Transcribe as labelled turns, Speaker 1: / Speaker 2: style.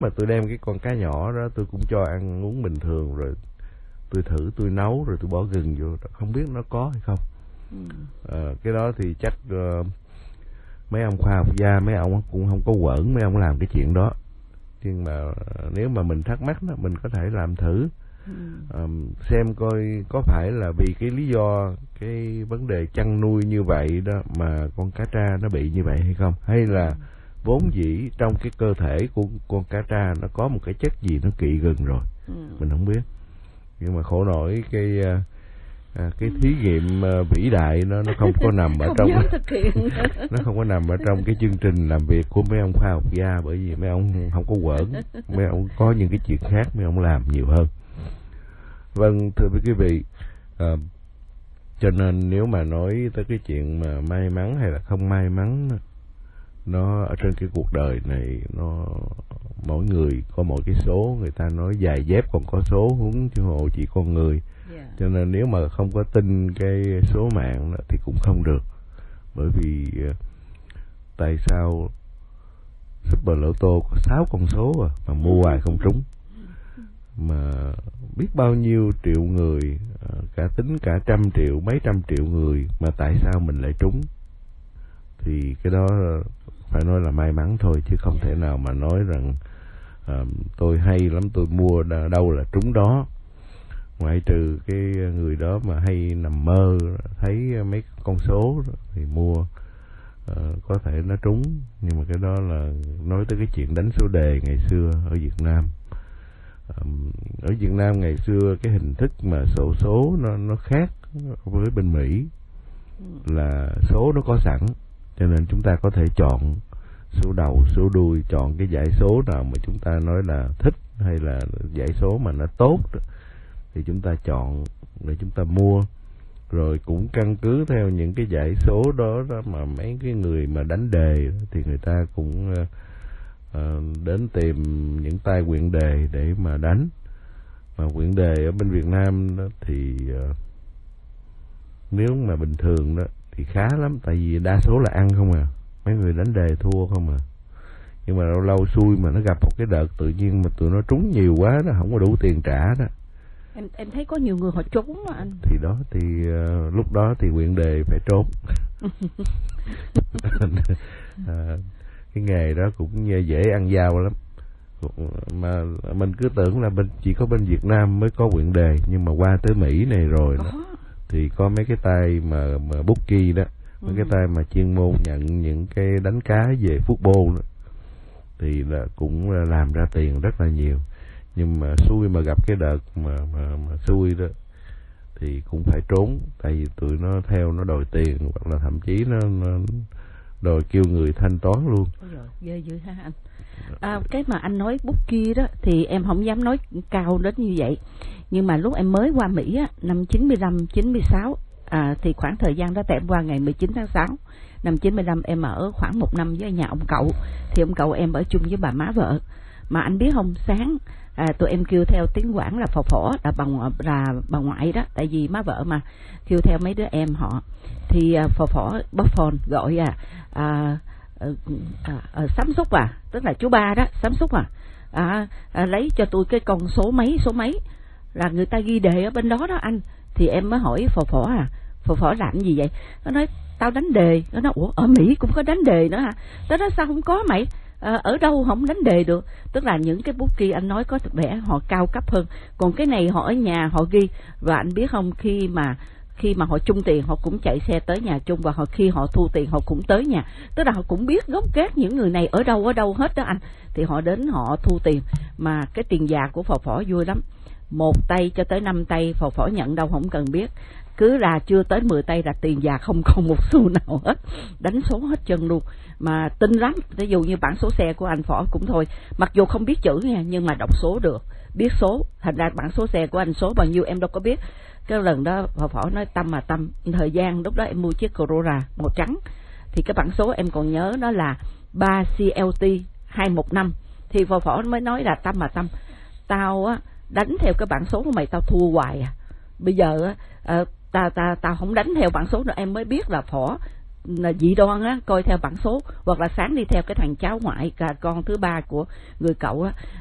Speaker 1: Mà tôi đem cái con cá nhỏ đó tôi cũng cho ăn uống bình thường, rồi tôi thử tôi nấu rồi tôi bỏ gừng vô, không biết nó có hay không. Cái đó thì chắc mấy ông khoa học gia mấy ông cũng không có quẩn mấy ông làm cái chuyện đó, nhưng mà nếu mà mình thắc mắc đó mình có thể làm thử. Xem coi có phải là vì cái lý do cái vấn đề chăn nuôi như vậy đó mà con cá tra nó bị như vậy hay không, hay là vốn dĩ trong cái cơ thể của con cá tra nó có một cái chất gì nó kỵ gừng rồi. Mình không biết, nhưng mà khổ nổi cái thí nghiệm vĩ đại nó không có nằm ở trong nó không có nằm ở trong cái chương trình làm việc của mấy ông khoa học gia, bởi vì mấy ông không có quẩn, mấy ông có những cái chuyện khác mấy ông làm nhiều hơn. Vâng, thưa quý vị, cho nên nếu mà nói tới cái chuyện mà may mắn hay là không may mắn, nó ở trên cái cuộc đời này, nó mỗi người có mỗi cái số. Người ta nói giày dép còn có số, huống chứ hồ chỉ con người. Cho nên nếu mà không có tin cái số mạng đó, thì cũng không được. Bởi vì tại sao Super Lotto có 6 con số mà mua hoài không trúng, mà biết bao nhiêu triệu người, cả tính cả trăm triệu, mấy trăm triệu người, mà tại sao mình lại trúng? Thì cái đó phải nói là may mắn thôi, chứ không thể nào mà nói rằng tôi hay lắm, tôi mua đâu là trúng đó. Ngoại trừ cái người đó mà hay nằm mơ thấy mấy con số thì mua, có thể nó trúng. Nhưng mà cái đó là nói tới cái chuyện đánh số đề ngày xưa ở Việt Nam. Ở Việt Nam ngày xưa cái hình thức mà xổ số nó khác với bên Mỹ, là số nó có sẵn, cho nên chúng ta có thể chọn số đầu số đuôi, chọn cái dãy số nào mà chúng ta nói là thích, hay là dãy số mà nó tốt thì chúng ta chọn để chúng ta mua. Rồi cũng căn cứ theo những cái dãy số đó mà mấy cái người mà đánh đề thì người ta cũng đến tìm những tay quyện đề để mà đánh. Mà quyện đề ở bên Việt Nam đó thì nếu mà bình thường đó thì khá lắm, tại vì đa số là ăn không à, mấy người đánh đề thua không à. Nhưng mà lâu lâu xui mà nó gặp một cái đợt tự nhiên mà tụi nó trúng nhiều quá, nó không có đủ tiền trả đó.
Speaker 2: Em thấy có nhiều người họ trốn mà anh.
Speaker 1: Thì đó thì lúc đó thì quyện đề phải trốn. Cái nghề đó cũng dễ ăn dao lắm. Mà mình cứ tưởng là chỉ có bên Việt Nam mới có quyện đề, nhưng mà qua tới Mỹ này rồi đó, thì có mấy cái tay mà bookie đó, mấy cái tay mà chuyên môn nhận những cái đánh cá về football đó, thì là cũng làm ra tiền rất là nhiều. Nhưng mà xui mà gặp cái đợt mà xui đó thì cũng phải trốn, tại vì tụi nó theo nó đòi tiền, hoặc là thậm chí nó đòi kêu người thanh toán luôn.
Speaker 2: Ôi giời, ghê dữ ha anh. Cái mà anh nói bookie đó thì em không dám nói cao đến như vậy, nhưng mà lúc em mới qua Mỹ á, năm 95, 96 thì khoảng thời gian đó tại em qua ngày 19 tháng 6 năm 95, em ở khoảng 1 năm với nhà ông cậu. Thì ông cậu em ở chung với bà má vợ. Mà anh biết không, sáng tụi em kêu theo tiếng Quảng là phò phỏ, là bà ngoại đó, tại vì má vợ mà kêu theo mấy đứa em họ. Thì phò phỏ bóp phone gọi Sắm Xúc tức là chú ba đó, Sắm Xúc lấy cho tôi cái con số mấy là người ta ghi đề ở bên đó đó anh. Thì em mới hỏi phò phỏ làm gì vậy? Nó nói tao đánh đề. Nó nói ủa ở Mỹ cũng có đánh đề nữa hả? Tao nói sao không có mày? Ở đâu không đánh đề được? Tức là những cái bookie anh nói có vẻ họ cao cấp hơn, còn cái này họ ở nhà họ ghi. Và anh biết không, khi mà họ chung tiền họ cũng chạy xe tới nhà chung, và khi họ thu tiền họ cũng tới nhà. Tức là họ cũng biết gốc gác những người này ở đâu hết đó anh. Thì họ đến họ thu tiền. Mà cái tiền già của phò phỏ vui lắm, 1 tay cho tới 5 tay phò phỏ nhận đâu không cần biết, cứ là chưa tới 10 tay là tiền già không còn một xu nào hết, đánh số hết chân luôn. Mà tin lắm, ví dụ như bản số xe của anh Phỏ cũng thôi, mặc dù không biết chữ nha, nhưng mà đọc số được, biết số, thành ra bản số xe của anh số bao nhiêu em đâu có biết. Cái lần đó Phỏ nói Tâm thời gian lúc đó em mua chiếc Corolla màu trắng, thì cái bản số em còn nhớ nó là 3CLT 215. Thì Phỏ mới nói là Tâm tao đánh theo cái bản số của mày tao thua hoài bây giờ tao không đánh theo bản số nữa. Em mới biết là Phỏ dị đoan á, coi theo bảng số, hoặc là sáng đi theo cái thằng cháu ngoại, con thứ ba của người cậu á,